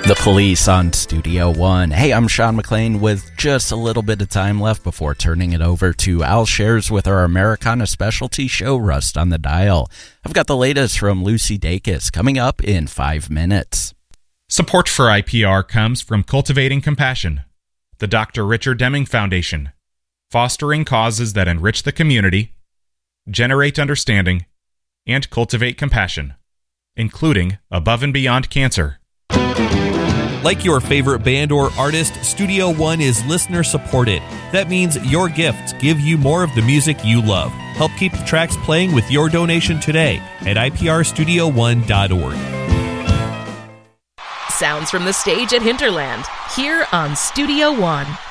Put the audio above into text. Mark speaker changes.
Speaker 1: The Police on Studio One. Hey, I'm Sean McLean with just a little bit of time left before turning it over to Al Shares with our Americana specialty show, Rust on the Dial. I've got the latest from Lucy Dacus coming up in 5 minutes.
Speaker 2: Support for IPR comes from Cultivating Compassion, the Dr. Richard Deming Foundation, fostering causes that enrich the community, generate understanding, and cultivate compassion, including Above and Beyond Cancer.
Speaker 3: Like your favorite band or artist, Studio One is listener supported. That means your gifts give you more of the music you love. Help keep the tracks playing with your donation today at iprstudio1.org.
Speaker 4: Sounds from the stage at Hinterland, here on Studio One.